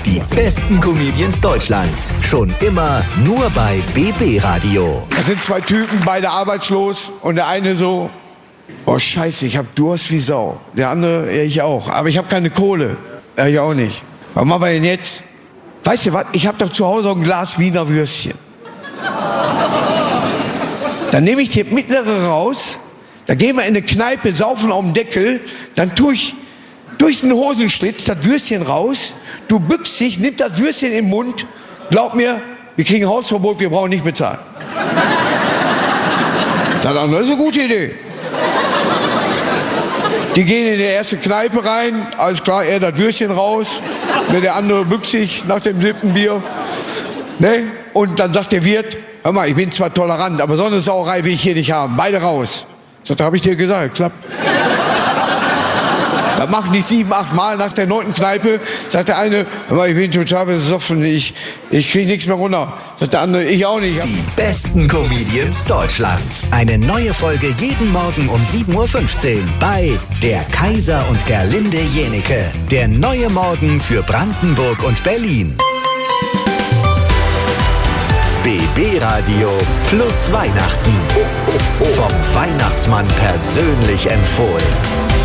Die besten Comedians Deutschlands. Schon immer nur bei BB Radio. Da sind zwei Typen, beide arbeitslos. Und der eine so, oh scheiße, ich hab Durst wie Sau. Der andere, ja, ich auch. Aber ich habe keine Kohle. Ja, ich auch nicht. Was machen wir denn jetzt? Weißt du was, ich habe doch zu Hause ein Glas Wiener Würstchen. Dann nehme ich die mittlere raus, dann gehen wir in eine Kneipe, saufen auf dem Deckel, dann tue ich durch den Hosenschlitz das Würstchen raus, du bückst dich, nimm das Würstchen im Mund, glaub mir, wir kriegen Hausverbot, wir brauchen nicht bezahlen. Das ist eine gute Idee. Die gehen in die erste Kneipe rein, alles klar, er das Würstchen raus, der andere bückt sich nach dem 7. Bier. Ne? Und dann sagt der Wirt, hör mal, ich bin zwar tolerant, aber so eine Sauerei will ich hier nicht haben. Beide raus. Sagt, da habe ich dir gesagt, klappt. Das machen die 7, 8 Mal nach der 9. Kneipe. Sagt der eine, hör mal, ich bin total besoffen, ich kriege nichts mehr runter. Sagt der andere, ich auch nicht. Die besten Comedians Deutschlands. Eine neue Folge jeden Morgen um 7.15 Uhr bei Der Kaiser und Gerlinde Jenecke. Der neue Morgen für Brandenburg und Berlin. BB Radio plus Weihnachten. Vom Weihnachtsmann persönlich empfohlen.